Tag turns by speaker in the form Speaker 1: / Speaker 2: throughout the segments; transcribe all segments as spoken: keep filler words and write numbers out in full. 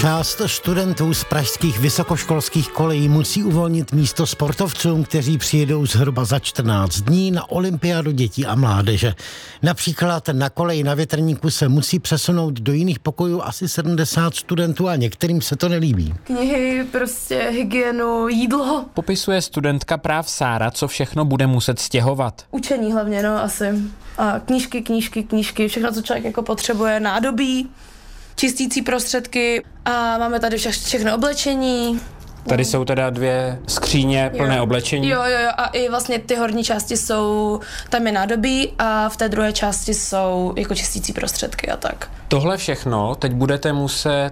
Speaker 1: Část studentů z pražských vysokoškolských kolejí musí uvolnit místo sportovcům, kteří přijedou zhruba za čtrnáct dní na olympiádu dětí a mládeže. Například na koleji na Větrníku se musí přesunout do jiných pokojů asi sedmdesát studentů a některým se to nelíbí.
Speaker 2: Knihy, prostě hygienu, jídlo.
Speaker 3: Popisuje studentka práv Sára, co všechno bude muset stěhovat.
Speaker 2: Učení hlavně, no asi. A knížky, knížky, knížky, všechno, co člověk jako potřebuje, nádobí, čistící prostředky a máme tady vše, všechno oblečení.
Speaker 3: Tady jsou teda dvě skříně plné
Speaker 2: jo.
Speaker 3: oblečení.
Speaker 2: Jo, jo, jo, a i vlastně ty horní části jsou, tam je nádobí a v té druhé části jsou jako čistící prostředky a tak.
Speaker 3: Tohle všechno teď budete muset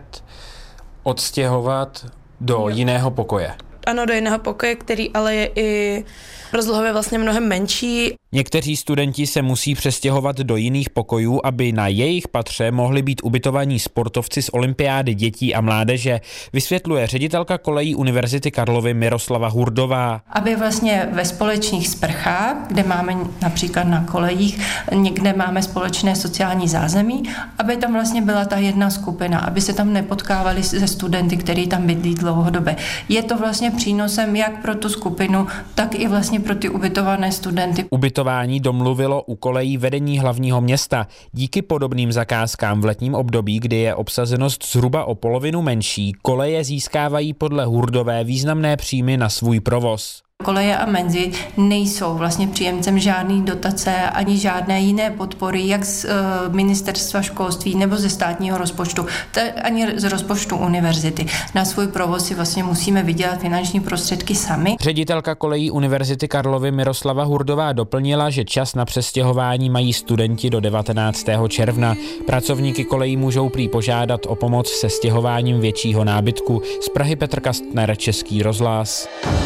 Speaker 3: odstěhovat do jo. jiného pokoje.
Speaker 2: Ano, do jiného pokoje, který ale je i rozlohově vlastně mnohem menší.
Speaker 3: Někteří studenti se musí přestěhovat do jiných pokojů, aby na jejich patře mohli být ubytovaní sportovci z olympiády dětí a mládeže, vysvětluje ředitelka kolejí Univerzity Karlovy Miroslava Hurdová.
Speaker 4: Aby vlastně ve společných sprchách, kde máme například na kolejích, někde máme společné sociální zázemí, aby tam vlastně byla ta jedna skupina, aby se tam nepotkávali se studenty, kteří tam bydlí dlouhodobě. Je to vlastně přínosem jak pro tu skupinu, tak i vlastně pro ty ubytované studenty.
Speaker 3: Ubytování domluvilo u kolejí vedení hlavního města. Díky podobným zakázkám v letním období, kdy je obsazenost zhruba o polovinu menší, koleje získávají podle Hurdové významné příjmy na svůj provoz.
Speaker 4: Koleje a menzy nejsou vlastně příjemcem žádné dotace ani žádné jiné podpory, jak z uh, ministerstva školství nebo ze státního rozpočtu, ani z rozpočtu univerzity. Na svůj provoz si vlastně musíme vydělat finanční prostředky sami.
Speaker 3: Ředitelka kolejí Univerzity Karlovy Miroslava Hurdová doplnila, že čas na přestěhování mají studenti do devatenáctého června. Pracovníky kolejí můžou prý požádat o pomoc se stěhováním většího nábytku. Z Prahy Petr Kastner, Český rozhlas.